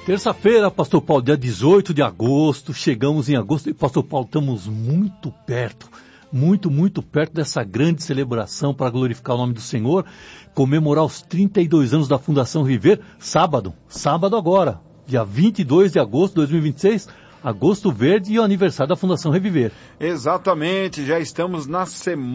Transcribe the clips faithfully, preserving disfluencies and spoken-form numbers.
Terça-feira, Pastor Paulo, dia dezoito de agosto, chegamos em agosto e, Pastor Paulo, estamos muito perto, muito, muito perto dessa grande celebração para glorificar o nome do Senhor, comemorar os trinta e dois anos da Fundação Viver, sábado, sábado agora, dia vinte e dois de agosto de dois mil e vinte e seis, Agosto Verde e o aniversário da Fundação Reviver. Exatamente, já estamos na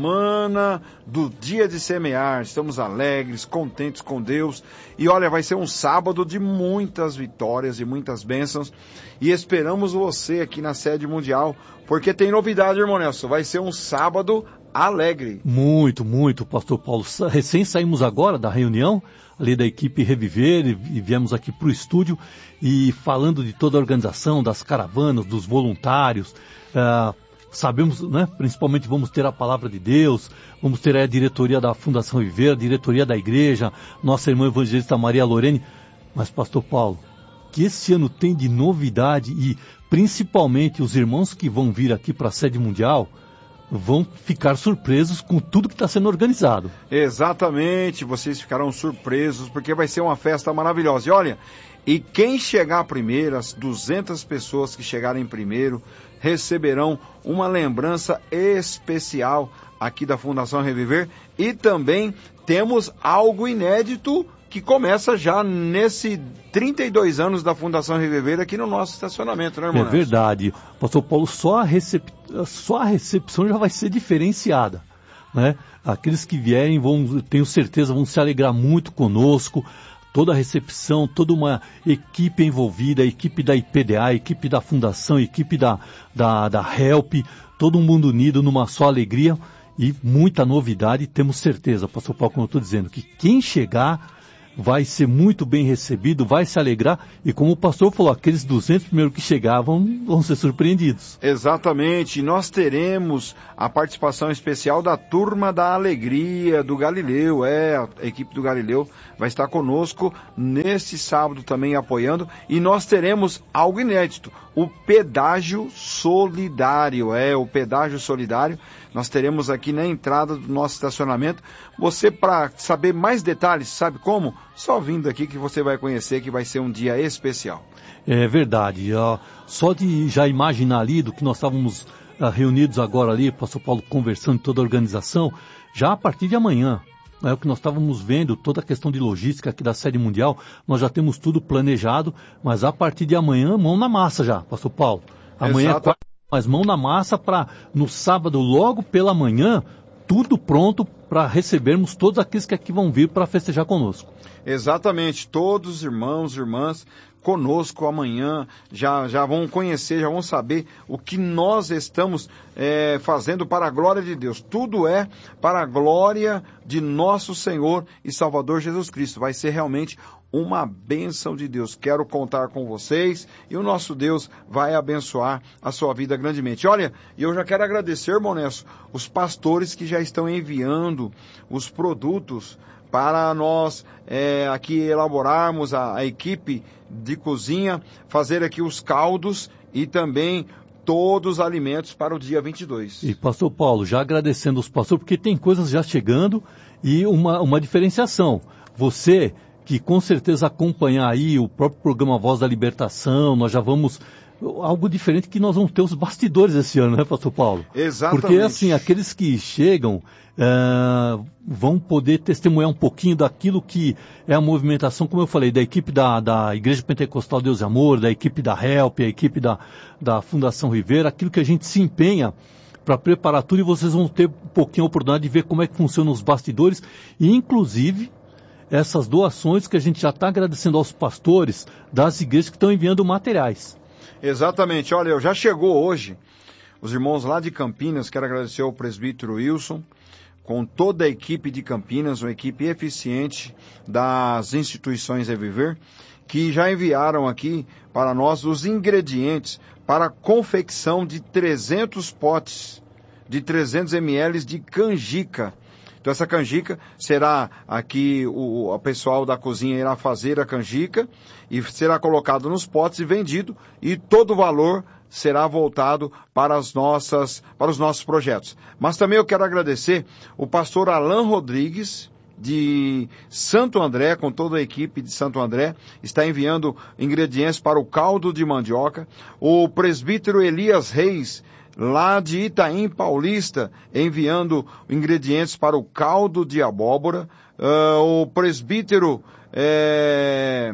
semana do dia de semear, estamos alegres, contentes com Deus, e olha, vai ser um sábado de muitas vitórias e muitas bênçãos, e esperamos você aqui na sede mundial, porque tem novidade, irmão Nelson, vai ser um sábado alegre. Muito, muito, Pastor Paulo, recém saímos agora da reunião, ali da equipe Reviver, e viemos aqui para o estúdio, e falando de toda a organização, das caravanas, dos voluntários, uh, sabemos, né, principalmente vamos ter a Palavra de Deus, vamos ter a diretoria da Fundação Viver, a diretoria da igreja, nossa irmã evangelista Maria Lorene, mas Pastor Paulo, que esse ano tem de novidade, e principalmente os irmãos que vão vir aqui para a sede mundial, vão ficar surpresos com tudo que está sendo organizado. Exatamente, vocês ficarão surpresos, porque vai ser uma festa maravilhosa. E olha, e quem chegar primeiro, as duzentas pessoas que chegarem primeiro, receberão uma lembrança especial aqui da Fundação Reviver, e também temos algo inédito que começa já nesse trinta e dois anos da Fundação Reviver aqui no nosso estacionamento, né, irmão? É verdade. Pastor Paulo, só a, recep... só a recepção já vai ser diferenciada, né? Aqueles que vierem, vão, tenho certeza, vão se alegrar muito conosco. Toda a recepção, toda uma equipe envolvida, a equipe da I P D A, a equipe da Fundação, a equipe da, da, da Help, todo mundo unido numa só alegria e muita novidade. Temos certeza, Pastor Paulo, como eu estou dizendo, que quem chegar vai ser muito bem recebido, vai se alegrar, e como o pastor falou, aqueles duzentos primeiros que chegavam vão ser surpreendidos. Exatamente, nós teremos a participação especial da Turma da Alegria do Galileu, é, a equipe do Galileu vai estar conosco nesse sábado também apoiando, e nós teremos algo inédito, o pedágio solidário, é, o pedágio solidário, nós teremos aqui na entrada do nosso estacionamento. Você, para saber mais detalhes, sabe como? Só vindo aqui que você vai conhecer que vai ser um dia especial. É verdade. Uh, só de já imaginar ali do que nós estávamos uh, reunidos agora ali, Pastor Paulo conversando toda a organização, já a partir de amanhã, é o que nós estávamos vendo, toda a questão de logística aqui da sede mundial, nós já temos tudo planejado, mas a partir de amanhã, mão na massa já, Pastor Paulo. Amanhã é quarta, mas mão na massa para no sábado, logo pela manhã, tudo pronto para recebermos todos aqueles que aqui vão vir para festejar conosco. Exatamente, todos os irmãos e irmãs conosco amanhã já, já vão conhecer, já vão saber o que nós estamos é, fazendo para a glória de Deus. Tudo é para a glória de nosso Senhor e Salvador Jesus Cristo. Vai ser realmente uma bênção de Deus. Quero contar com vocês e o nosso Deus vai abençoar a sua vida grandemente. Olha, eu já quero agradecer, irmão Nelson, os pastores que já estão enviando os produtos para nós é, aqui elaborarmos a, a equipe de cozinha, fazer aqui os caldos e também todos os alimentos para o dia vinte e dois. E pastor Paulo, já agradecendo os pastores, porque tem coisas já chegando e uma, uma diferenciação. Você que com certeza acompanhar aí o próprio programa Voz da Libertação, nós já vamos... Algo diferente que nós vamos ter os bastidores esse ano, né, pastor Paulo? Exatamente. Porque, assim, aqueles que chegam uh, vão poder testemunhar um pouquinho daquilo que é a movimentação, como eu falei, da equipe da, da Igreja Pentecostal Deus e Amor, da equipe da Help, a equipe da, da Fundação Rivera, aquilo que a gente se empenha para preparar tudo, e vocês vão ter um pouquinho a oportunidade de ver como é que funcionam os bastidores, e inclusive essas doações que a gente já está agradecendo aos pastores das igrejas que estão enviando materiais. Exatamente, olha, já chegou hoje, os irmãos lá de Campinas, quero agradecer ao presbítero Wilson, com toda a equipe de Campinas, uma equipe eficiente das instituições Reviver, que já enviaram aqui para nós os ingredientes para a confecção de trezentos potes, de trezentos mililitros de canjica. Então essa canjica será aqui, o, o pessoal da cozinha irá fazer a canjica e será colocado nos potes e vendido, e todo o valor será voltado para, as nossas, para os nossos projetos. Mas também eu quero agradecer o pastor Alan Rodrigues, de Santo André, com toda a equipe de Santo André, está enviando ingredientes para o caldo de mandioca. O presbítero Elias Reis, lá de Itaim Paulista, enviando ingredientes para o caldo de abóbora. Uh, o presbítero é,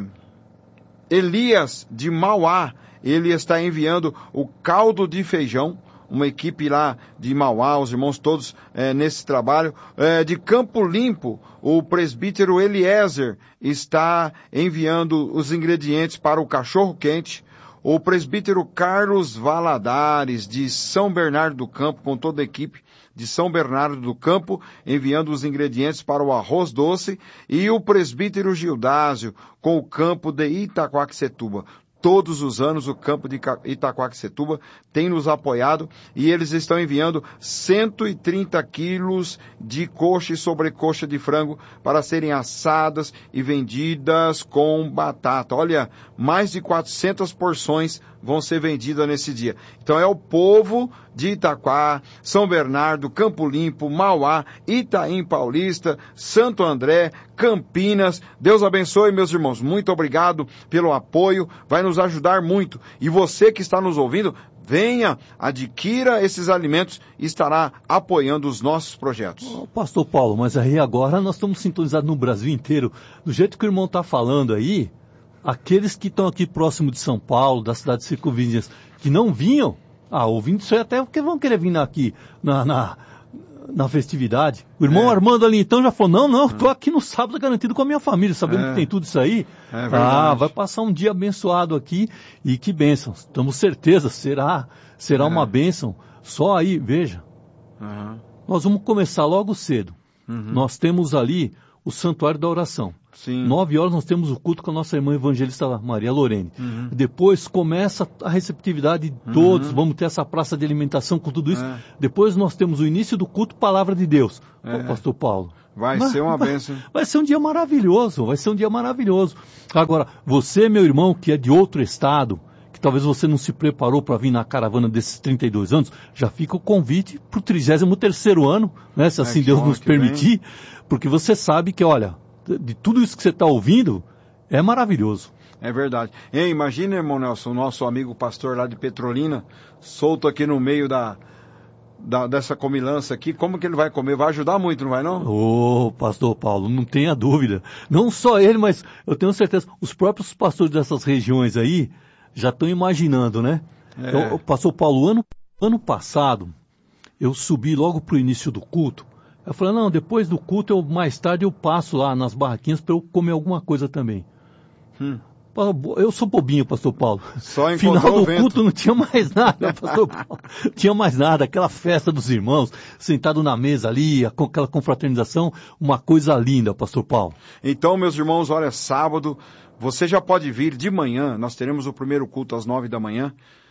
Elias de Mauá, ele está enviando o caldo de feijão. Uma equipe lá de Mauá, os irmãos todos é, nesse trabalho. É, de Campo Limpo, o presbítero Eliezer está enviando os ingredientes para o cachorro-quente. O presbítero Carlos Valadares, de São Bernardo do Campo, com toda a equipe de São Bernardo do Campo, enviando os ingredientes para o arroz doce. E o presbítero Gildásio, com o campo de Itaquaquecetuba. Todos os anos o campo de Itaquaquecetuba tem nos apoiado e eles estão enviando cento e trinta quilos de coxa e sobrecoxa de frango para serem assadas e vendidas com batata. Olha, mais de quatrocentas porções vão ser vendidas nesse dia. Então é o povo de Itaquá, São Bernardo, Campo Limpo, Mauá, Itaim Paulista, Santo André, Campinas. Deus abençoe, meus irmãos. Muito obrigado pelo apoio. Vai nos ajudar muito. E você que está nos ouvindo, venha, adquira esses alimentos e estará apoiando os nossos projetos. Oh, Pastor Paulo, mas aí agora nós estamos sintonizados no Brasil inteiro. Do jeito que o irmão está falando aí, aqueles que estão aqui próximo de São Paulo, das cidades circunvizinhas, que não vinham, ah, ouvindo isso aí até porque vão querer vir aqui na, na, na festividade. O irmão é. Armando ali então já falou, não, não, eu estou aqui no sábado garantido com a minha família, sabendo é. que tem tudo isso aí. É ah, vai passar um dia abençoado aqui e que bênção. Estamos certeza, será, será é. uma bênção. Só aí, veja, uhum. nós vamos começar logo cedo. Uhum. Nós temos ali o Santuário da Oração. Sim. Nove horas nós temos o culto com a nossa irmã evangelista Maria Lorene. Uhum. Depois começa a receptividade de todos, uhum. vamos ter essa praça de alimentação com tudo isso. É. Depois nós temos o início do culto Palavra de Deus. É. Ô, Pastor Paulo. Vai Mas, ser uma bênção. Vai, vai ser um dia maravilhoso, vai ser um dia maravilhoso. Agora, você, meu irmão, que é de outro estado, que talvez você não se preparou para vir na caravana desses trinta e dois anos, já fica o convite para o trigésimo terceiro ano, né, se assim é, Deus nos permitir, vem. Porque você sabe que, olha, de tudo isso que você está ouvindo, é maravilhoso. É verdade. Ei, imagina, irmão Nelson, o nosso amigo pastor lá de Petrolina, solto aqui no meio da, da, dessa comilança aqui, como que ele vai comer? Vai ajudar muito, não vai não? Ô, pastor Paulo, não tenha dúvida. Não só ele, mas eu tenho certeza, os próprios pastores dessas regiões aí já estão imaginando, né? É. Então, pastor Paulo, ano, ano passado, eu subi logo para o início do culto. Eu falei, não, depois do culto, eu, mais tarde eu passo lá nas barraquinhas para eu comer alguma coisa também. Hum. Eu sou bobinho, pastor Paulo. Só encontrou Final do o vento. culto não tinha mais nada, pastor Paulo. Não tinha mais nada. Aquela festa dos irmãos, sentado na mesa ali, aquela confraternização, uma coisa linda, pastor Paulo. Então, meus irmãos, olha, sábado, você já pode vir de manhã. Nós teremos o primeiro culto às nove da manhã.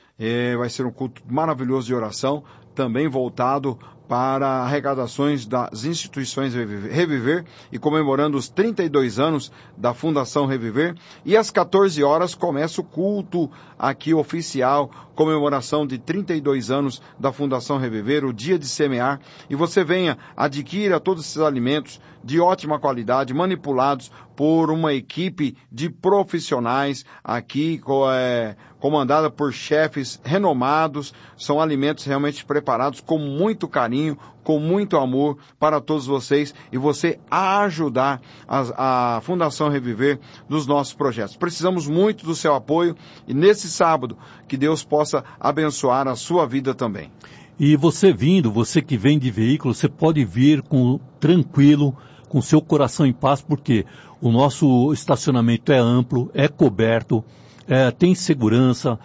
É, vai ser um culto maravilhoso de oração, também voltado para arrecadações das instituições Reviver e comemorando os trinta e dois anos da Fundação Reviver. E às quatorze horas começa o culto aqui oficial, comemoração de trinta e dois anos da Fundação Reviver, o dia de semear. E você venha, adquira todos esses alimentos de ótima qualidade, manipulados por uma equipe de profissionais aqui, é, comandada por chefes renomados. São alimentos realmente preparados com muito carinho, com muito amor para todos vocês e você a ajudar a, a Fundação Reviver nos nossos projetos. Precisamos muito do seu apoio e nesse sábado que Deus possa abençoar a sua vida também. E você vindo, você que vem de veículo, você pode vir com tranquilo, com seu coração em paz, porque o nosso estacionamento é amplo, é coberto, é, tem segurança,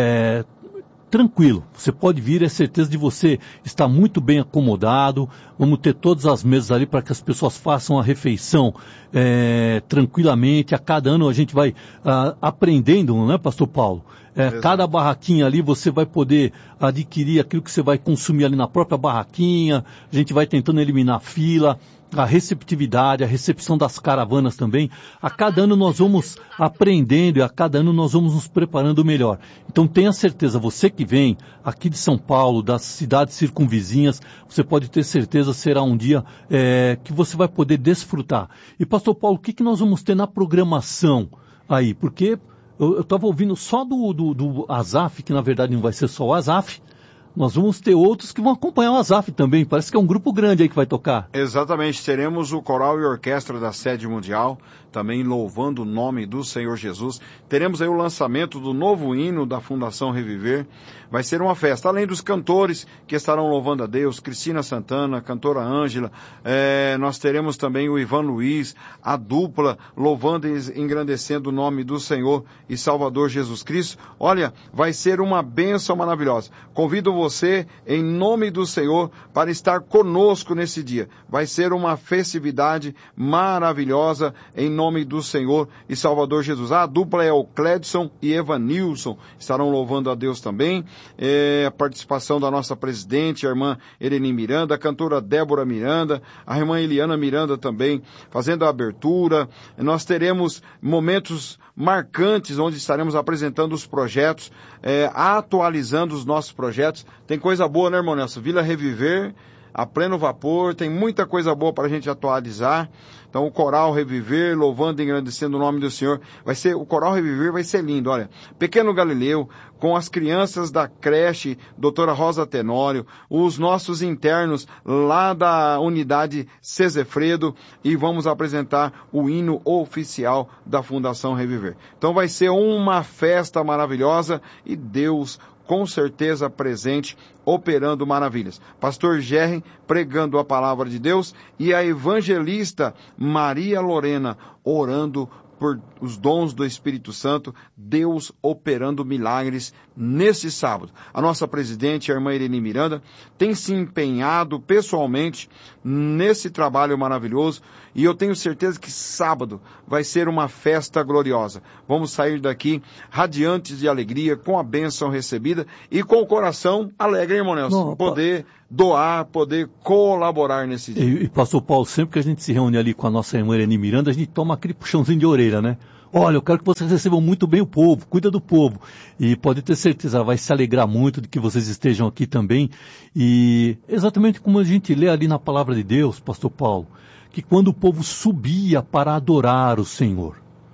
é tranquilo. Você pode vir, é certeza de você estar muito bem acomodado. Vamos ter todas as mesas ali para que as pessoas façam a refeição é, tranquilamente. A cada ano a gente vai ah, aprendendo, não é, pastor Paulo? É, cada barraquinha ali você vai poder adquirir aquilo que você vai consumir ali na própria barraquinha. A gente vai tentando eliminar a fila. a receptividade, a recepção das caravanas também. A cada ano nós vamos aprendendo e a cada ano nós vamos nos preparando melhor. Então tenha certeza, você que vem aqui de São Paulo, das cidades circunvizinhas, você pode ter certeza, será um dia é, que você vai poder desfrutar. E pastor Paulo, o que, que nós vamos ter na programação aí? Porque eu estava ouvindo só do, do, do Azaf, que na verdade não vai ser só o Azaf. Nós vamos ter outros que vão acompanhar o Azaf também. Parece que é um grupo grande aí que vai tocar. Exatamente. Teremos o coral e orquestra da Sede Mundial, também louvando o nome do Senhor Jesus. Teremos aí o lançamento do novo hino da Fundação Reviver. Vai ser uma festa. Além dos cantores que estarão louvando a Deus, Cristina Santana, cantora Ângela, é, nós teremos também o Ivan Luiz, a dupla, louvando e engrandecendo o nome do Senhor e Salvador Jesus Cristo. Olha, vai ser uma bênção maravilhosa. Convido você, em nome do Senhor, para estar conosco nesse dia. Vai ser uma festividade maravilhosa, em nome do Senhor e Salvador Jesus. A dupla é o Cledson e Evanilson, estarão louvando a Deus também. É, a participação da nossa presidente, a irmã Ereni Miranda, a cantora Débora Miranda, a irmã Eliana Miranda também, fazendo a abertura. Nós teremos momentos marcantes, onde estaremos apresentando os projetos, é, atualizando os nossos projetos. Tem coisa boa, né, irmão Nelson? Vila Reviver, a pleno vapor, tem muita coisa boa para a gente atualizar. Então o Coral Reviver, louvando e engrandecendo o nome do Senhor, vai ser, o Coral Reviver vai ser lindo, olha. Pequeno Galileu, com as crianças da creche, doutora Rosa Tenório, os nossos internos lá da unidade Cesefredo, e vamos apresentar o hino oficial da Fundação Reviver. Então vai ser uma festa maravilhosa e Deus com certeza presente, operando maravilhas. Pastor Gerry pregando a palavra de Deus e a evangelista Maria Lorena orando por os dons do Espírito Santo, Deus operando milagres nesse sábado. A nossa presidente, a irmã Irene Miranda, tem se empenhado pessoalmente nesse trabalho maravilhoso e eu tenho certeza que sábado vai ser uma festa gloriosa. Vamos sair daqui radiantes de alegria, com a bênção recebida e com o coração alegre, irmão Nelson. Não, poder doar, poder colaborar nesse dia. E, e pastor Paulo, sempre que a gente se reúne ali com a nossa irmã Irene Miranda, a gente toma aquele puxãozinho de orelha, né? Olha, eu quero que vocês recebam muito bem o povo, cuida do povo. E pode ter certeza, ela vai se alegrar muito de que vocês estejam aqui também. E exatamente como a gente lê ali na palavra de Deus, pastor Paulo, que quando o povo subia para adorar o Senhor.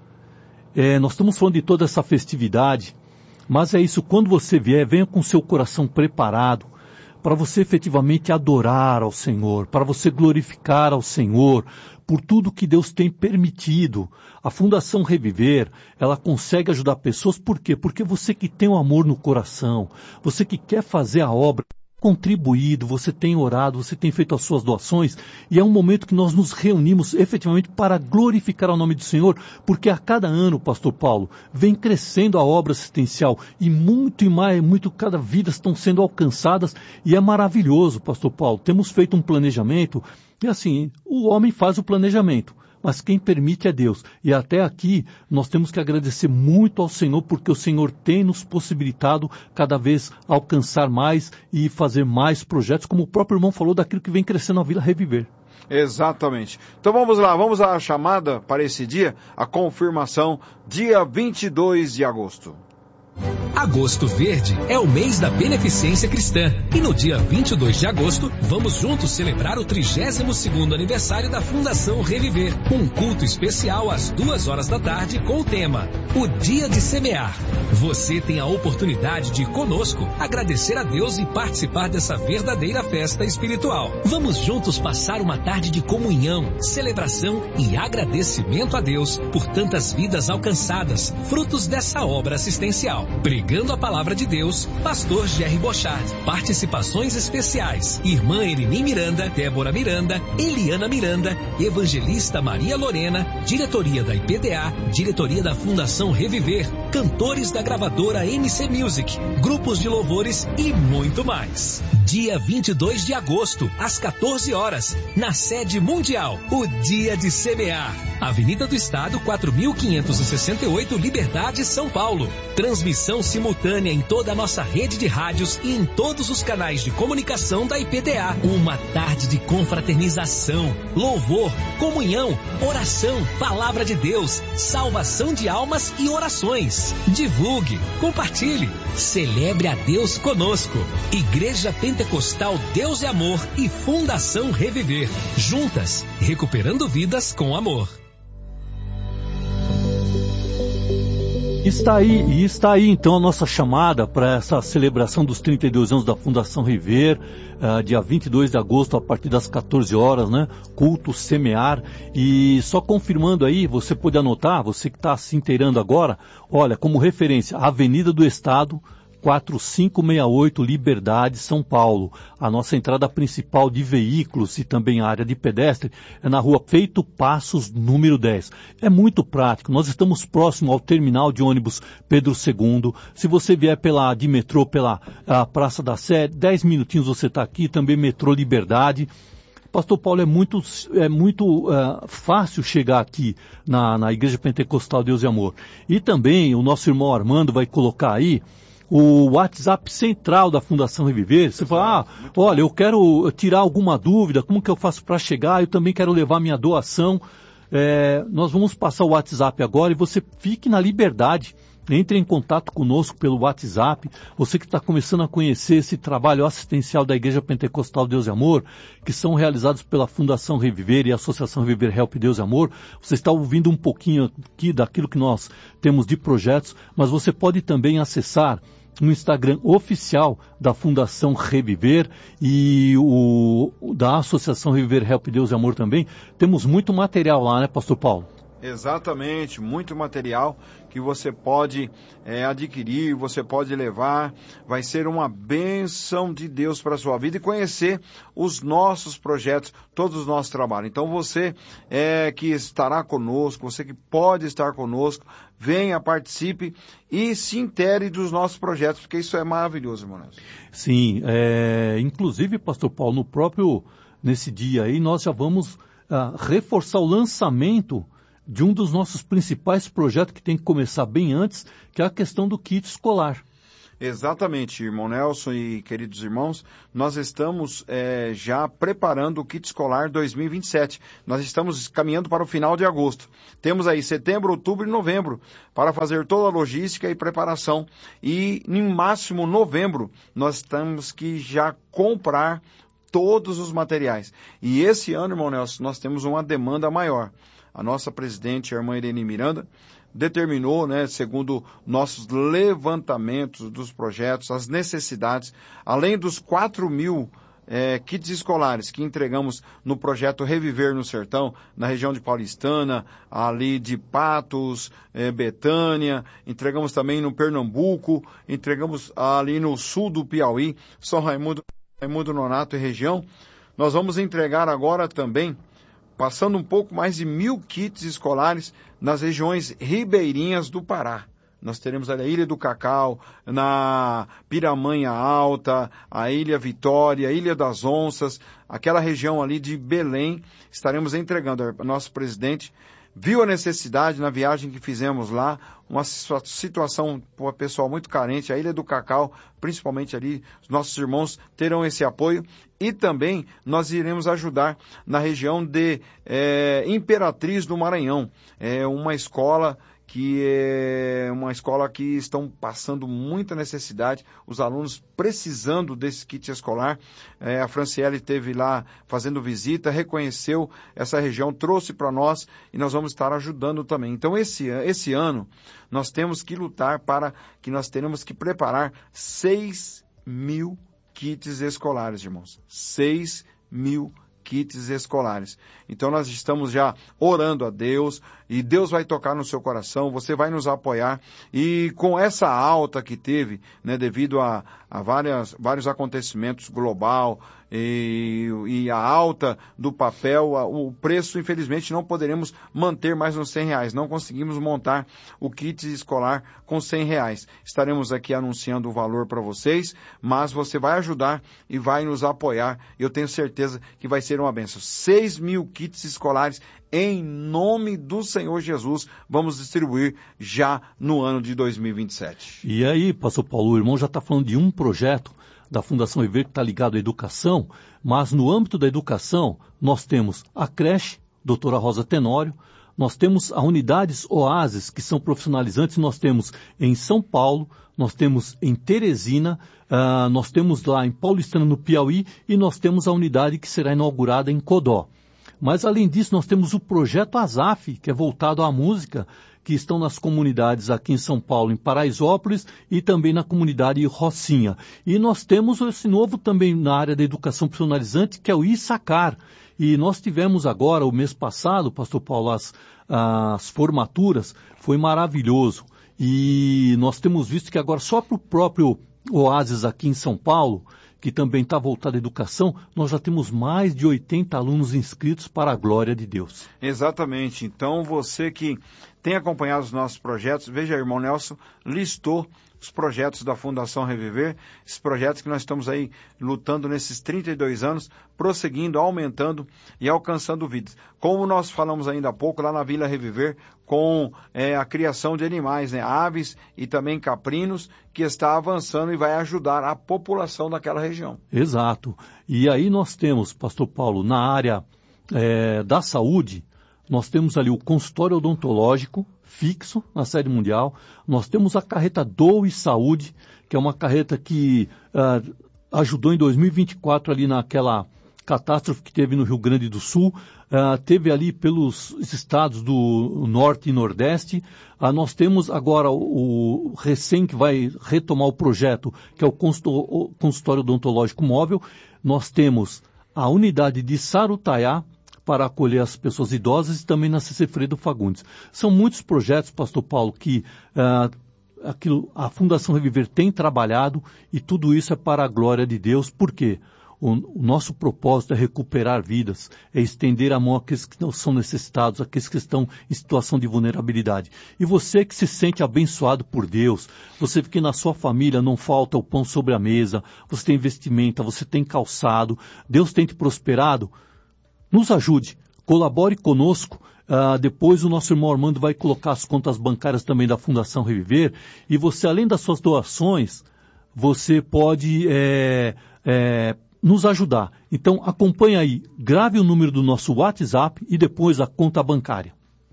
É, nós estamos falando de toda essa festividade, mas é isso, quando você vier, venha com seu coração preparado, para você efetivamente adorar ao Senhor, para você glorificar ao Senhor, por tudo que Deus tem permitido. A Fundação Reviver, ela consegue ajudar pessoas, por quê? Porque você que tem o amor no coração, você que quer fazer a obra, contribuído, você tem orado, você tem feito as suas doações, e é um momento que nós nos reunimos efetivamente para glorificar o nome do Senhor, porque a cada ano, pastor Paulo, vem crescendo a obra assistencial, e muito e mais, muito, cada vida estão sendo alcançadas, e é maravilhoso, pastor Paulo. Temos feito um planejamento, e assim, o homem faz o planejamento, mas quem permite é Deus. E até aqui nós temos que agradecer muito ao Senhor, porque o Senhor tem nos possibilitado cada vez alcançar mais e fazer mais projetos, como o próprio irmão falou, daquilo que vem crescendo na Vila Reviver. Exatamente. Então vamos lá, vamos à chamada para esse dia, a confirmação, dia vinte e dois de agosto. Agosto Verde é o mês da beneficência cristã e no dia vinte e dois de agosto vamos juntos celebrar o trigésimo segundo aniversário da Fundação Reviver. Um culto especial às duas horas da tarde com o tema O Dia de Semear. Você tem a oportunidade de ir conosco, agradecer a Deus e participar dessa verdadeira festa espiritual. Vamos juntos passar uma tarde de comunhão, celebração e agradecimento a Deus por tantas vidas alcançadas, frutos dessa obra assistencial. Pregando a palavra de Deus, pastor Gerry Bochard. Participações especiais, irmã Ereni Miranda, Débora Miranda, Eliana Miranda, evangelista Maria Lorena, diretoria da I P D A, diretoria da Fundação Reviver, cantores da gravadora M C Music, grupos de louvores e muito mais. Dia vinte e dois de agosto, às quatorze horas, na Sede Mundial, o Dia de Semear. Avenida do Estado, quatro mil quinhentos e sessenta e oito, Liberdade, São Paulo. Transmissão transmissão simultânea em toda a nossa rede de rádios e em todos os canais de comunicação da I P T A. Uma tarde de confraternização, louvor, comunhão, oração, palavra de Deus, salvação de almas e orações. Divulgue, compartilhe, celebre a Deus conosco. Igreja Pentecostal Deus e Amor e Fundação Reviver. Juntas, recuperando vidas com amor. Está aí, e está aí então a nossa chamada para essa celebração dos trinta e dois anos da Fundação Reviver, uh, dia vinte e dois de agosto, a partir das quatorze horas, né? Culto Semear. E só confirmando aí, você pode anotar, você que está se inteirando agora, olha, como referência, Avenida do Estado, quatro cinco seis oito, Liberdade, São Paulo. A nossa entrada principal de veículos e também a área de pedestre é na rua Feito Passos, número dez. É muito prático, nós estamos próximo ao terminal de ônibus Pedro segundo. Se você vier pela, de metrô pela a Praça da Sé, dez minutinhos você está aqui, também metrô Liberdade. Pastor Paulo, é muito, é muito uh, fácil chegar aqui na, na Igreja Pentecostal Deus e Amor. E também o nosso irmão Armando vai colocar aí o WhatsApp central da Fundação Reviver. Você fala, ah, olha, eu quero tirar alguma dúvida, como que eu faço para chegar? Eu também quero levar minha doação. É, nós vamos passar o WhatsApp agora e você fique na liberdade. Entre em contato conosco pelo WhatsApp. Você que está começando a conhecer esse trabalho assistencial da Igreja Pentecostal Deus e Amor, que são realizados pela Fundação Reviver e a Associação Reviver Help Deus e Amor, você está ouvindo um pouquinho aqui daquilo que nós temos de projetos, mas você pode também acessar no Instagram oficial da Fundação Reviver e o da Associação Reviver Help Deus e Amor também. Temos muito material lá, né, Pastor Paulo? Exatamente, muito material que você pode é, adquirir, você pode levar, vai ser uma bênção de Deus para a sua vida e conhecer os nossos projetos, todos os nossos trabalhos. Então você é, que estará conosco, você que pode estar conosco, venha, participe e se intere dos nossos projetos, porque isso é maravilhoso, irmão. Sim, é, inclusive, Pastor Paulo, no próprio, nesse dia aí, nós já vamos ah, reforçar o lançamento de um dos nossos principais projetos que tem que começar bem antes, que é a questão do kit escolar. Exatamente, irmão Nelson e queridos irmãos, nós estamos é, já preparando o kit escolar dois mil e vinte e sete. Nós estamos caminhando para o final de agosto. Temos aí setembro, outubro e novembro para fazer toda a logística e preparação. E, em máximo, novembro, nós temos que já comprar todos os materiais. E esse ano, irmão Nelson, nós temos uma demanda maior. A nossa presidente, a irmã Irene Miranda, determinou, né, segundo nossos levantamentos dos projetos, as necessidades, além dos quatro mil é, kits escolares que entregamos no projeto Reviver no Sertão, na região de Paulistana, ali de Patos, é, Betânia, entregamos também no Pernambuco, entregamos ali no sul do Piauí, São Raimundo, Raimundo Nonato e região. Nós vamos entregar agora também, passando um pouco mais de mil kits escolares nas regiões ribeirinhas do Pará. Nós teremos ali a Ilha do Cacau, na Piramanha Alta, a Ilha Vitória, a Ilha das Onças, aquela região ali de Belém, estaremos entregando. O nosso presidente viu a necessidade na viagem que fizemos lá, uma situação para o pessoal muito carente, a Ilha do Cacau, principalmente ali, os nossos irmãos terão esse apoio e também nós iremos ajudar na região de é, Imperatriz do Maranhão, é uma escola que é uma escola que estão passando muita necessidade, os alunos precisando desse kit escolar. É, a Franciele esteve lá fazendo visita, reconheceu essa região, trouxe para nós e nós vamos estar ajudando também. Então esse, esse ano nós temos que lutar para que nós teremos que preparar seis mil kits escolares, irmãos. seis mil kits escolares. Então nós estamos já orando a Deus e Deus vai tocar no seu coração, você vai nos apoiar e com essa alta que teve, né, devido a, a várias, vários acontecimentos global, e, e a alta do papel, a, o preço, infelizmente, não poderemos manter mais nos cem reais. Não conseguimos montar o kit escolar com cem reais. Estaremos aqui anunciando o valor para vocês, mas você vai ajudar e vai nos apoiar. Eu tenho certeza que vai ser uma bênção. seis mil kits escolares em nome do Senhor Jesus, vamos distribuir já no ano de dois mil e vinte e sete. E aí, pastor Paulo, o irmão já está falando de um projeto da Fundação Reviver que está ligado à educação, mas no âmbito da educação nós temos a creche doutora Rosa Tenório, nós temos a unidades Oásis, que são profissionalizantes, nós temos em São Paulo, nós temos em Teresina, uh, nós temos lá em Paulistana, no Piauí, e nós temos a unidade que será inaugurada em Codó. Mas, além disso, nós temos o projeto Azaf, que é voltado à música, que estão nas comunidades aqui em São Paulo, em Paraisópolis, e também na comunidade Rocinha. E nós temos esse novo também na área da educação profissionalizante, que é o Issacar. E nós tivemos agora, o mês passado, pastor Paulo, as, as formaturas, foi maravilhoso. E nós temos visto que agora, só para o próprio Oásis aqui em São Paulo, que também está voltado à educação, nós já temos mais de oitenta alunos inscritos para a glória de Deus. Exatamente. Então, você que tem acompanhado os nossos projetos, veja, irmão Nelson listou os projetos da Fundação Reviver, esses projetos que nós estamos aí lutando nesses trinta e dois anos, prosseguindo, aumentando e alcançando vidas. Como nós falamos ainda há pouco, lá na Vila Reviver, com é, a criação de animais, né, aves e também caprinos, que está avançando e vai ajudar a população daquela região. Exato. E aí nós temos, pastor Paulo, na área é, da saúde, nós temos ali o consultório odontológico fixo na sede mundial, nós temos a carreta Doe Saúde, que é uma carreta que uh, ajudou em dois mil e vinte e quatro ali naquela catástrofe que teve no Rio Grande do Sul, uh, teve ali pelos estados do Norte e Nordeste. Uh, nós temos agora o, o recém que vai retomar o projeto, que é o consultório odontológico móvel. Nós temos a unidade de Sarutaiá, para acolher as pessoas idosas, e também na C C Fredo Fagundes. São muitos projetos, pastor Paulo, que uh, aquilo, a Fundação Reviver tem trabalhado, e tudo isso é para a glória de Deus. Por quê? O, o nosso propósito é recuperar vidas, é estender a mão àqueles que não são necessitados, àqueles que estão em situação de vulnerabilidade. E você que se sente abençoado por Deus, você que na sua família não falta o pão sobre a mesa, você tem vestimenta, você tem calçado, Deus tem te prosperado, nos ajude, colabore conosco. Uh, depois o nosso irmão Armando vai colocar as contas bancárias também da Fundação Reviver, e você, além das suas doações, você pode é, é, nos ajudar. Então acompanhe aí, grave o número do nosso WhatsApp e depois a conta bancária.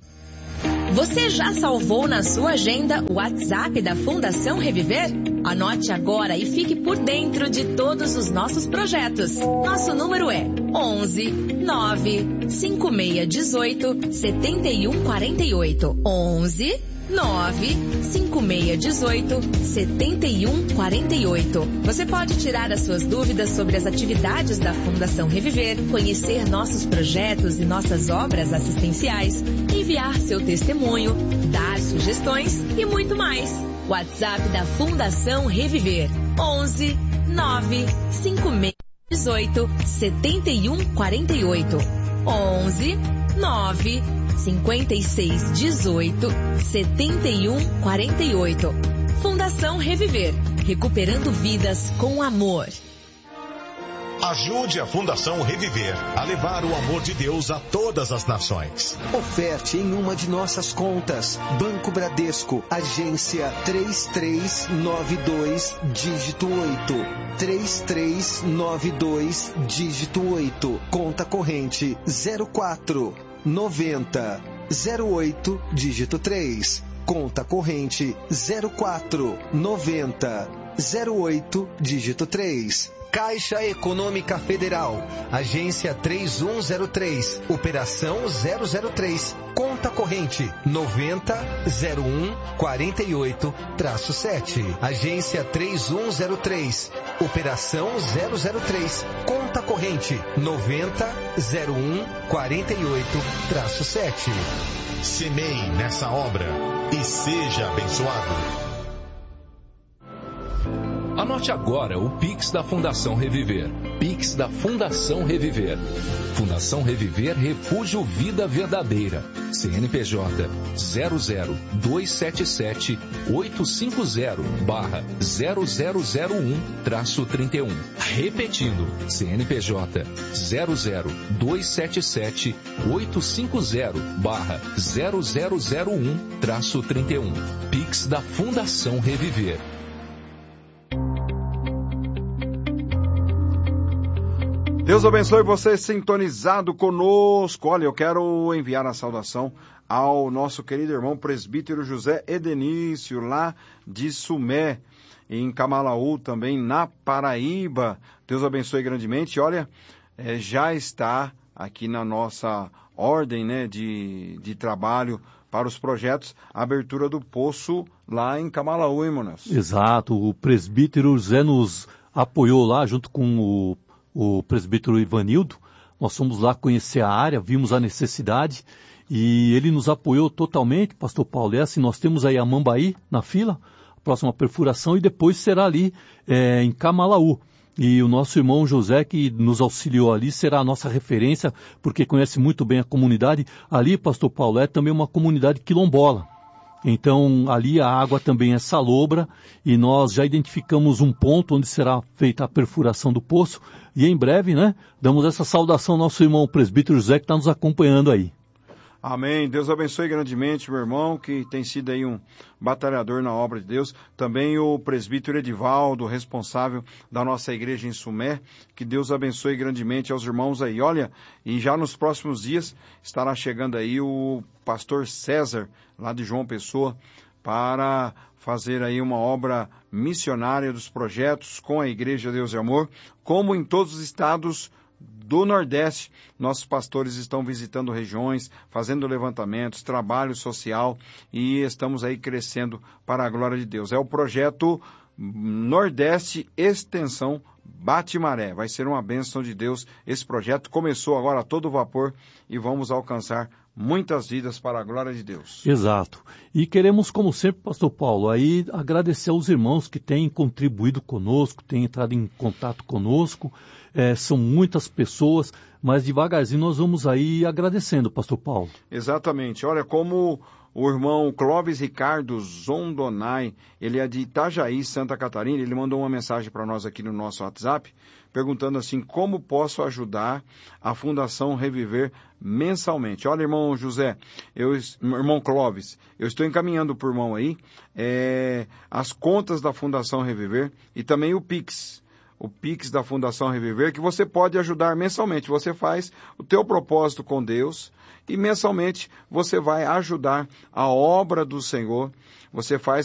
Você já salvou na sua agenda o WhatsApp da Fundação Reviver? Anote agora e fique por dentro de todos os nossos projetos. Nosso número é onze nove cinco seis um oito sete um quatro oito. onze nove cinco seis um oito sete um quatro oito. Você pode tirar as suas dúvidas sobre as atividades da Fundação Reviver, conhecer nossos projetos e nossas obras assistenciais, enviar seu testemunho, dar sugestões e muito mais. WhatsApp da Fundação Reviver, onze nove cinco seis um oito sete um quatro oito. onze nove cinco seis um oito sete um quatro oito. Fundação Reviver, recuperando vidas com amor. Ajude a Fundação Reviver a levar o amor de Deus a todas as nações. Oferte em uma de nossas contas. Banco Bradesco, agência três três nove dois, dígito oito. três três nove dois, dígito oito. Conta corrente zero quatro noventa zero oito, dígito três. Conta corrente zero quatro noventa zero oito, dígito três. Caixa Econômica Federal, agência três um zero três, operação zero zero três, conta corrente noventa zero um quarenta e oito sete, agência três um zero três, operação zero zero três, conta corrente noventa zero um quarenta e oito sete. Semeie nessa obra e seja abençoado. Anote agora o Pix da Fundação Reviver. Pix da Fundação Reviver. Fundação Reviver Refúgio Vida Verdadeira. C N P J zero zero dois sete sete oito cinco zero barra zero zero zero um traço trinta e um. Repetindo, C N P J zero zero dois sete sete oito cinco zero barra zero zero zero um traço trinta e um. Pix da Fundação Reviver. Deus abençoe você sintonizado conosco. Olha, eu quero enviar a saudação ao nosso querido irmão presbítero José Edenício, lá de Sumé, em Camalaú, também na Paraíba. Deus abençoe grandemente. Olha, é, já está aqui na nossa ordem, né, de, de trabalho para os projetos, a abertura do poço lá em Camalaú, hein, Monas? Exato, o presbítero José nos apoiou lá junto com o o presbítero Ivanildo. Nós fomos lá conhecer a área, vimos a necessidade e ele nos apoiou totalmente, pastor Paulo. É assim, nós temos aí a Mambaí na fila, a próxima perfuração, e depois será ali é, em Camalaú. E o nosso irmão José, que nos auxiliou ali, será a nossa referência, porque conhece muito bem a comunidade. Ali, pastor Paulo, é também uma comunidade quilombola. Então, ali a água também é salobra e nós já identificamos um ponto onde será feita a perfuração do poço. E em breve, né, damos essa saudação ao nosso irmão presbítero José, que está nos acompanhando aí. Amém. Deus abençoe grandemente, meu irmão, que tem sido aí um batalhador na obra de Deus. Também o presbítero Edivaldo, responsável da nossa igreja em Sumé. Que Deus abençoe grandemente aos irmãos aí. Olha, e já nos próximos dias estará chegando aí o pastor César, lá de João Pessoa, para fazer aí uma obra missionária dos projetos com a Igreja Deus e Amor, como em todos os estados do Nordeste. Nossos pastores estão visitando regiões, fazendo levantamentos, trabalho social, e estamos aí crescendo para a glória de Deus. É o projeto Nordeste Extensão Bate-Maré. Vai ser uma bênção de Deus. Esse projeto começou agora a todo vapor e vamos alcançar muitas vidas para a glória de Deus. Exato. E queremos, como sempre, pastor Paulo, aí agradecer aos irmãos que têm contribuído conosco, têm entrado em contato conosco. É, são muitas pessoas, mas devagarzinho nós vamos aí agradecendo, pastor Paulo. Exatamente. Olha, como o irmão Clóvis Ricardo Zondonai, ele é de Itajaí, Santa Catarina, ele mandou uma mensagem para nós aqui no nosso WhatsApp, perguntando assim, como posso ajudar a Fundação Reviver mensalmente? Olha, irmão José, eu, irmão Clóvis, eu estou encaminhando para o irmão aí é, as contas da Fundação Reviver e também o Pix. O Pix da Fundação Reviver, que você pode ajudar mensalmente. Você faz o teu propósito com Deus e mensalmente você vai ajudar a obra do Senhor. Você faz